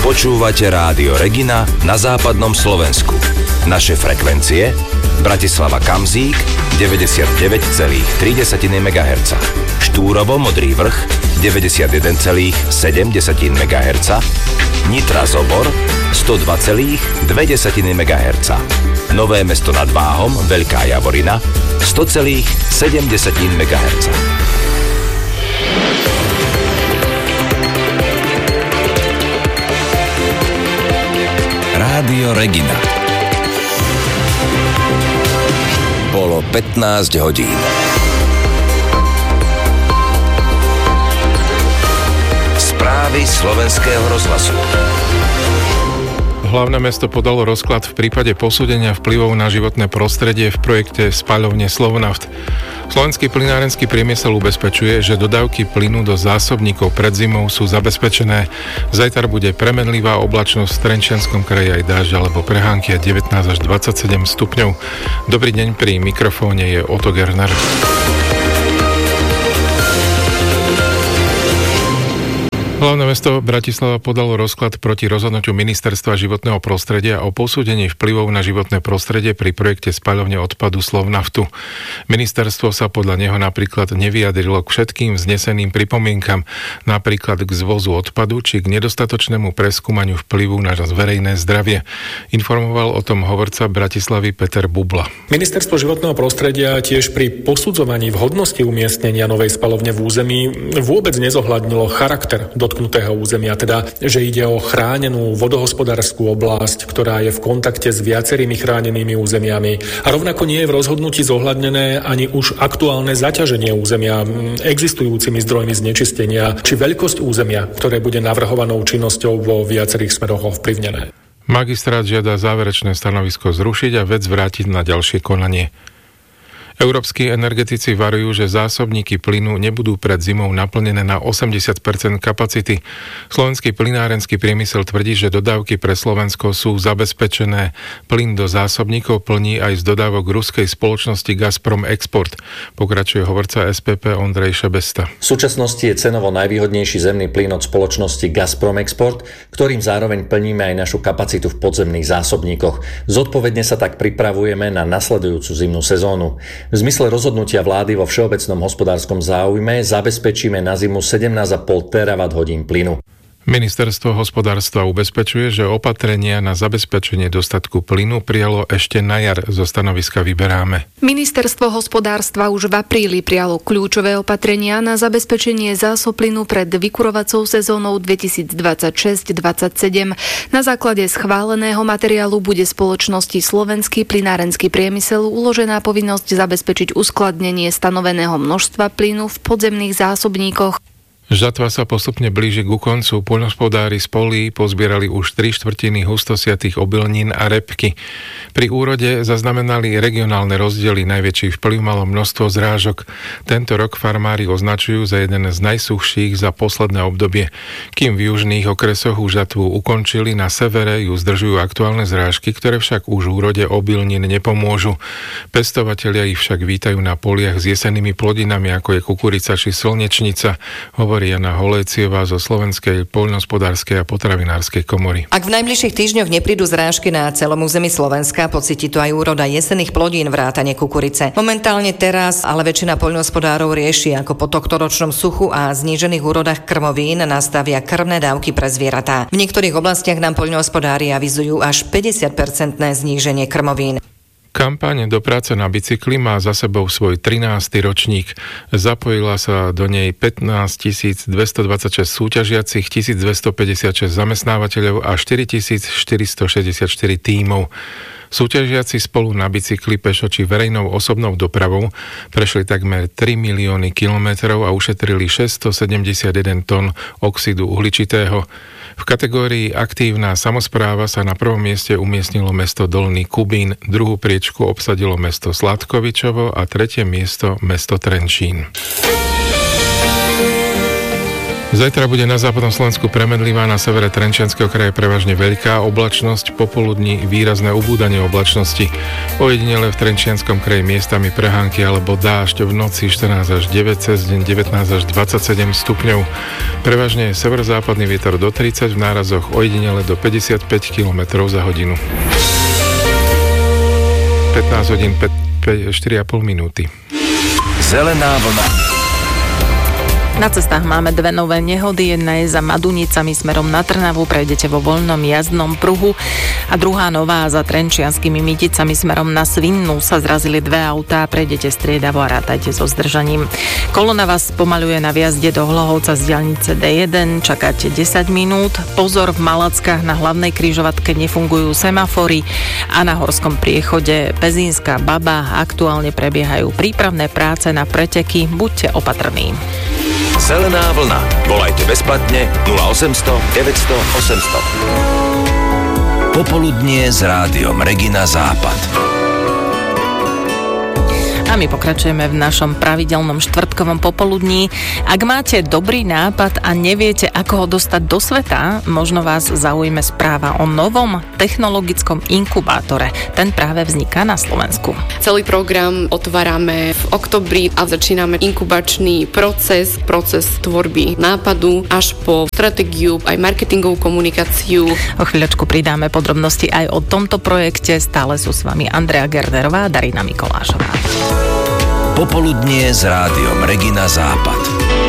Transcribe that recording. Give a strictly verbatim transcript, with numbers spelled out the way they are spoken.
Počúvate Rádio Regina na západnom Slovensku. Naše frekvencie: Bratislava Kamzík deväťdesiatdeväť celá tri megahertza, Štúrovo Modrý Vrch deväťdesiatjeden celá sedem megahertza, Nitra Zobor sto dva celá dva megahertza, Nové Mesto nad Váhom Veľká Javorina sto celá sedem megahertza. Rádio Regina. Bolo pätnásť hodín. Správy slovenského rozhlasu. Hlavné mesto podalo rozklad v prípade posúdenia vplyvov na životné prostredie v projekte spaľovne Slovnaft. Slovenský plynárenský priemysel ubezpečuje, že dodávky plynu do zásobníkov pred zimou sú zabezpečené. Zajtra bude premenlivá oblačnosť v Trenčianskom kraji aj dážď alebo prehánky a devätnásť až dvadsaťsedem stupňov. Dobrý deň, pri mikrofóne je Otto Gerner. Hlavné mesto Bratislava podalo rozklad proti rozhodnutiu Ministerstva životného prostredia o posúdení vplyvov na životné prostredie pri projekte spaľovne odpadu Slovnaftu. Ministerstvo sa podľa neho napríklad nevyjadrilo k všetkým vzneseným pripomienkam, napríklad k zvozu odpadu či k nedostatočnému preskúmaniu vplyvu na verejné zdravie. Informoval o tom hovorca Bratislavy Peter Bubla. Ministerstvo životného prostredia tiež pri posudzovaní vhodnosti umiestnenia novej spaľovne v území vôbec nezohľadnilo charakter dotknutého územia, teda, že ide o chránenú vodohospodárskú oblasť, ktorá je v kontakte s viacerými chránenými územiami. A rovnako nie je v rozhodnutí zohľadnené ani už aktuálne zaťaženie územia existujúcimi zdrojmi znečistenia, či veľkosť územia, ktoré bude navrhovanou činnosťou vo viacerých smeroch ovplyvnené. Magistrát žiada záverečné stanovisko zrušiť a vec vrátiť na ďalšie konanie. Európski energetici varujú, že zásobníky plynu nebudú pred zimou naplnené na osemdesiat percent kapacity. Slovenský plynárenský priemysel tvrdí, že dodávky pre Slovensko sú zabezpečené. Plyn do zásobníkov plní aj z dodávok ruskej spoločnosti Gazprom Export, pokračuje hovorca es pé pé Ondrej Šebesta. V súčasnosti je cenovo najvýhodnejší zemný plyn od spoločnosti Gazprom Export, ktorým zároveň plníme aj našu kapacitu v podzemných zásobníkoch. Zodpovedne sa tak pripravujeme na nasledujúcu zimnú sezónu. V zmysle rozhodnutia vlády vo všeobecnom hospodárskom záujme zabezpečíme na zimu sedemnásť celá päť terawatt hodín plynu. Ministerstvo hospodárstva ubezpečuje, že opatrenia na zabezpečenie dostatku plynu prijalo ešte na jar, zo stanoviska vyberáme. Ministerstvo hospodárstva už v apríli prijalo kľúčové opatrenia na zabezpečenie zásob plynu pred vykurovacou sezónou dvetisícdvadsaťšesť dvadsaťsedem. Na základe schváleného materiálu bude spoločnosti Slovenský plynárenský priemysel uložená povinnosť zabezpečiť uskladnenie stanoveného množstva plynu v podzemných zásobníkoch. Žatva sa postupne blíži ku koncu. Poľnohospodári z polí pozbierali už tri štvrtiny hustosiatých obilnín a repky. Pri úrode zaznamenali regionálne rozdiely. Najväčší vplyv malo množstvo zrážok. Tento rok farmári označujú za jeden z najsuchších za posledné obdobie. Kým v južných okresoch už žatvu ukončili, na severe ju zdržujú aktuálne zrážky, ktoré však už úrode obilnín nepomôžu. Pestovatelia ich však vítajú na poliach s jesennými plodinami, ako je kukurica či slnečnica, hovorí Jana Holéciová zo Slovenskej poľnohospodárskej a potravinárskej komory. Ak v najbližších týždňoch neprídu zrážky na celom území Slovenska, pocíti to aj úroda jesenných plodín vrátane kukurice. Momentálne teraz ale väčšina poľnohospodárov rieši, ako po tohtoročnom suchu a znížených úrodách krmovín nastavia krmné dávky pre zvieratá. V niektorých oblastiach nám poľnohospodári avizujú až päťdesiat percentné zníženie krmovín. Kampaň Do práce na bicykli má za sebou svoj trinásty ročník. Zapojila sa do nej pätnásťtisícdvestodvadsaťšesť súťažiacich, tisícdvestopäťdesiatšesť zamestnávateľov a štyritisícštyristošesťdesiatštyri tímov. Súťažiaci spolu na bicykli, pešo či verejnou osobnou dopravou prešli takmer tri milióny kilometrov a ušetrili šesťstosedemdesiatjeden tón oxidu uhličitého. V kategórii aktívna samospráva sa na prvom mieste umiestnilo mesto Dolný Kubín, druhú priečku obsadilo mesto Sladkovičovo a tretie miesto mesto Trenčín. Zajtra bude na západnom Slovensku premedlivá, na severe Trenčianskeho kraja prevažne veľká oblačnosť, popoludní výrazné ubúdanie oblačnosti. Ojedinele v Trenčianskom kraji miestami prehánky alebo dážď, v noci štrnásť až deväť, cez deň devätnásť až dvadsaťsedem stupňov. Prevažne severozápadný vietor do tridsať, v nárazoch ojedinele do päťdesiatpäť kilometrov za hodinu. pätnásť hodín štyri a pol minúty. Zelená vlna. Na cestách máme dve nové nehody. Jedna je za Madunicami smerom na Trnavu, prejdete vo voľnom jazdnom pruhu, a druhá nová za Trenčianskými Myticami smerom na Svinnu sa zrazili dve autá, prejdete striedavo a rátajte so zdržaním. Kolona vás pomaľuje na vjazde do Hlohovca z diaľnice dé jeden, čakáte desať minút. Pozor, v Malackách na hlavnej križovatke nefungujú semafory a na horskom priechode Pezínska Baba aktuálne prebiehajú prípravné práce na preteky. Buďte opatrní. Zelená vlna. Volajte bezplatne nula osemsto deväťsto osemsto. Popoludnie s rádiom Regina Západ. A my pokračujeme v našom pravidelnom štvrtkovom popoludní. Ak máte dobrý nápad a neviete, ako ho dostať do sveta, možno vás zaujme správa o novom technologickom inkubátore. Ten práve vzniká na Slovensku. Celý program otvárame v októbri a začíname inkubačný proces, proces tvorby nápadu až po stratégiu, aj marketingovú komunikáciu. O chvíľočku pridáme podrobnosti aj o tomto projekte. Stále sú s vami Andrea Gerderová a Darina Mikolášová. Popoludnie s rádiom Regina Západ.